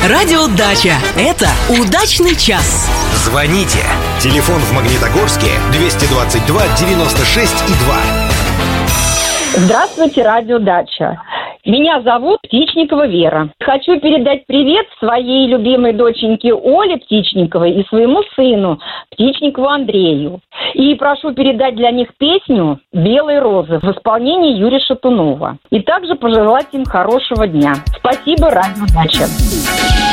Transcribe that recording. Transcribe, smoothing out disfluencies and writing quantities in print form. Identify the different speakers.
Speaker 1: Радиодача. Это удачный час.
Speaker 2: Звоните. Телефон в Магнитогорске 222 96 и 2.
Speaker 3: Здравствуйте, радиодача. Меня зовут Птичникова Вера. Хочу передать привет своей любимой доченьке Оле Птичниковой и своему сыну Птичникову Андрею. И прошу передать для них песню «Белые розы» в исполнении Юрия Шатунова. И также пожелать им хорошего дня. Спасибо, радиодача.